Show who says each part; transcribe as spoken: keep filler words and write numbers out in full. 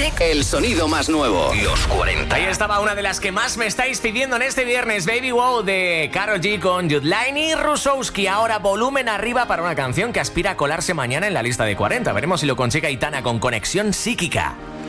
Speaker 1: Music.
Speaker 2: El sonido más nuevo. Los cuarenta.
Speaker 3: Ahí estaba una de las que más me estáis pidiendo en este viernes, Baby Wow, de Karol G con Judline y Rusowski. Ahora volumen arriba para una canción que aspira a colarse mañana en la lista de cuarenta. Veremos si lo consigue Aitana con Conexión Psíquica.